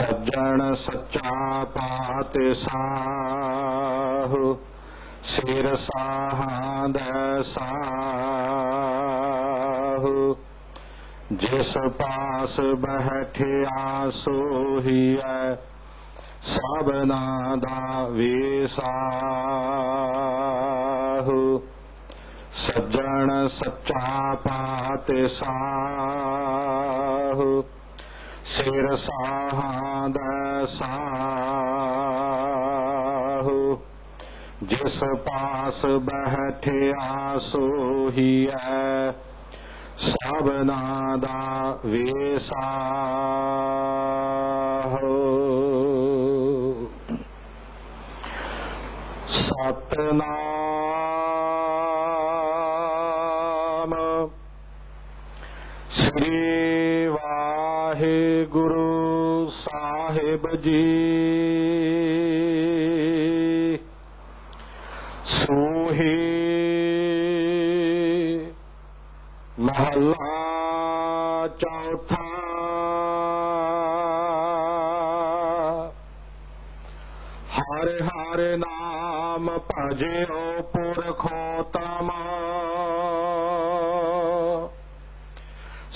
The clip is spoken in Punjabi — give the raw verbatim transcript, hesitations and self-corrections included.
ਸੱਜਣ ਸੱਚਾ ਪਾਤਿ ਸਾਹੁ ਸਿਰ ਸਾਹਾਂ ਦੈ ਸਾਹੁ ਜਿਸ ਪਾਸ ਬੈਠਿਆ ਸੋਹੀਐ ਸਭਨਾ ਦਾ ਵੇਸਾਹੁ ਸੱਜਣ ਸੱਚਾ ਪਾਤਿ ਸਾਹੁ ਸਿਰ ਸਾਹਾਂ ਦੈ ਸਾਹੁ ਜਿਸ ਪਾਸ ਬੈਠਿਆ ਸੋਹੀਐ ਸਭਨਾ ਦਾ ਵੇਸਾਹੁ। ਸਤਿਨਾਮ ਸ੍ਰੀ ਵਾਹਿਗੁਰੂ ਸਾਹਿਬ ਜੀ। ਸੂਹੀ ਮਹੱਲਾ ਚੌਥਾ। ਹਰਿ ਹਰਿ ਨਾਮ ਭਜਿਓ ਪੁਰਖੋਤਮ।